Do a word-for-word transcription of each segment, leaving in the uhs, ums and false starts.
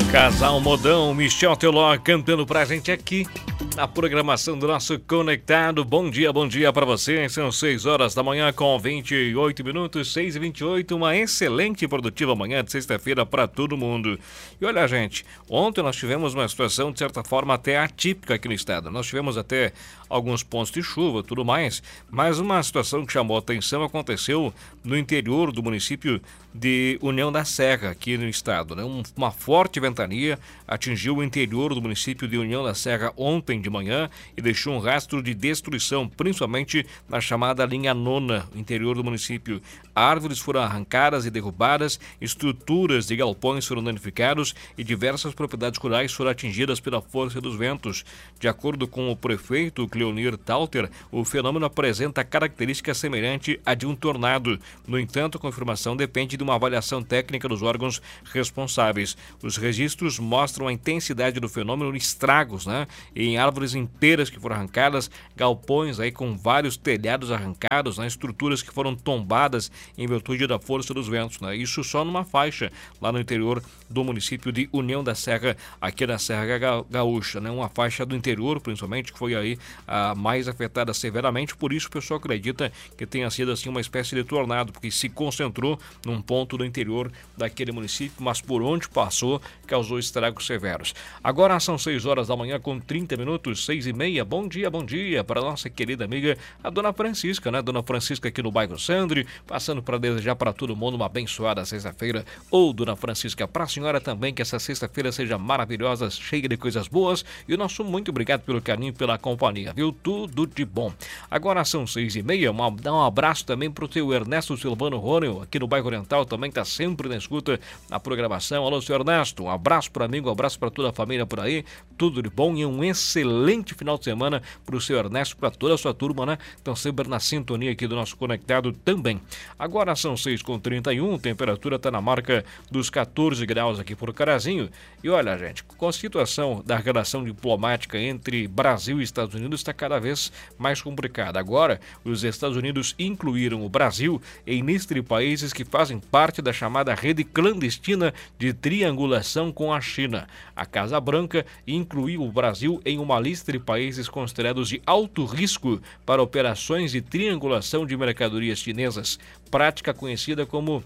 Casal Modão, Michel Teló cantando pra gente aqui na programação do nosso Conectado. Bom dia, bom dia pra você. São seis horas da manhã com vinte e oito minutos, seis e vinte e oito. Uma excelente e produtiva manhã de sexta-feira pra todo mundo. E olha, gente, ontem nós tivemos uma situação de certa forma até atípica aqui no estado. Nós tivemos até alguns pontos de chuva, tudo mais, mas uma situação que chamou a atenção aconteceu no interior do município de União da Serra, aqui no estado, né? Um, uma forte ventania atingiu o interior do município de União da Serra ontem de manhã e deixou um rastro de destruição, principalmente na chamada linha nona, interior do município. Árvores foram arrancadas e derrubadas, estruturas de galpões foram danificados e diversas propriedades rurais foram atingidas pela força dos ventos. De acordo com o prefeito Cleonir Talter, o fenômeno apresenta característica semelhante à de um tornado. No entanto, a confirmação depende de uma avaliação técnica dos órgãos responsáveis. Os registros mostram a intensidade do fenômeno em estragos, né? Em árvores inteiras que foram arrancadas, galpões aí com vários telhados arrancados, né? Estruturas que foram tombadas em virtude da força dos ventos, né? Isso só numa faixa lá no interior do município de União da Serra, aqui na Serra Gaúcha, né? Uma faixa do interior, principalmente, que foi aí a mais afetada severamente. Por isso o pessoal acredita que tenha sido assim uma espécie de tornado, porque se concentrou num ponto do interior daquele município, mas por onde passou causou estragos severos. Agora são seis horas da manhã com trinta minutos, seis e meia. Bom dia, bom dia para nossa querida amiga, a Dona Francisca, né? Dona Francisca aqui no bairro Sandri, passando para desejar para todo mundo uma abençoada sexta-feira. Ou, Dona Francisca, para a senhora também, que essa sexta-feira seja maravilhosa, cheia de coisas boas. E o nosso muito obrigado pelo carinho, pela companhia, viu? Tudo de bom. Agora são seis e meia, uma, dá um abraço também pro teu Ernesto Silvano Rônio, aqui no bairro Oriental, também tá sempre na escuta, na programação. Alô, seu Ernesto, um abraço para mim, um abraço para toda a família por aí, tudo de bom e um excelente final de semana pro seu Ernesto, para toda a sua turma, né? Estão sempre na sintonia aqui do nosso Conectado também. Agora são seis e trinta e um, temperatura tá na marca dos quatorze graus aqui por Carazinho. E olha, gente, com a situação da relação diplomática entre Brasil e Estados Unidos está cada vez mais complicada. Agora, os Estados Unidos incluíram o Brasil em lista de países que fazem parte da chamada rede clandestina de triangulação com a China. A Casa Branca incluiu o Brasil em uma lista de países considerados de alto risco para operações de triangulação de mercadorias chinesas, prática conhecida como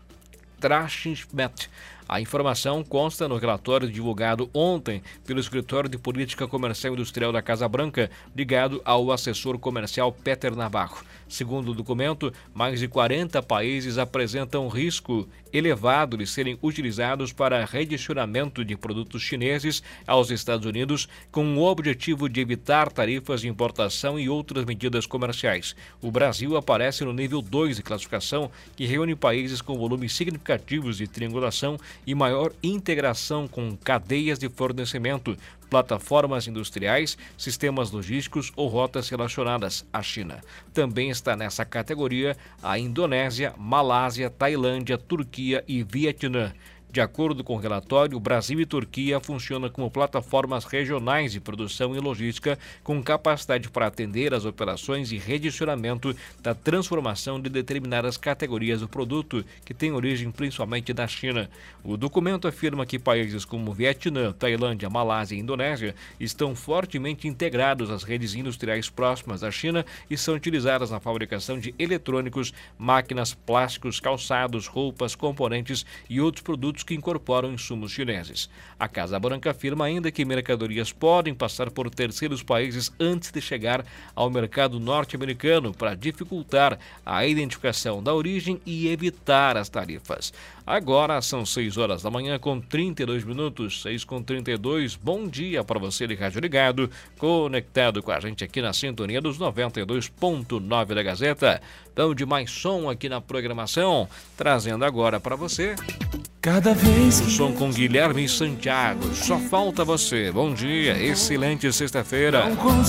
Transshipment. A informação consta no relatório divulgado ontem pelo Escritório de Política Comercial e Industrial da Casa Branca, ligado ao assessor comercial Peter Navarro. Segundo o documento, mais de quarenta países apresentam risco elevado de serem utilizados para redirecionamento de produtos chineses aos Estados Unidos, com o objetivo de evitar tarifas de importação e outras medidas comerciais. O Brasil aparece no nível dois de classificação, que reúne países com volumes significativos de triangulação e maior integração com cadeias de fornecimento, plataformas industriais, sistemas logísticos ou rotas relacionadas à China. Também está nessa categoria a Indonésia, Malásia, Tailândia, Turquia e Vietnã. De acordo com o relatório, Brasil e Turquia funcionam como plataformas regionais de produção e logística com capacidade para atender às operações de redirecionamento da transformação de determinadas categorias do produto, que tem origem principalmente da China. O documento afirma que países como Vietnã, Tailândia, Malásia e Indonésia estão fortemente integrados às redes industriais próximas da China e são utilizadas na fabricação de eletrônicos, máquinas, plásticos, calçados, roupas, componentes e outros produtos que incorporam insumos chineses. A Casa Branca afirma ainda que mercadorias podem passar por terceiros países antes de chegar ao mercado norte-americano para dificultar a identificação da origem e evitar as tarifas. Agora são seis horas da manhã com trinta e dois minutos, seis com trinta e dois. Bom dia para você de rádio ligado, conectado com a gente aqui na sintonia dos noventa e dois ponto nove da Gazeta. Então, de mais som aqui na programação, trazendo agora para você cada vez que o som com Guilherme Santiago. Só falta você. Bom dia, excelente sexta-feira.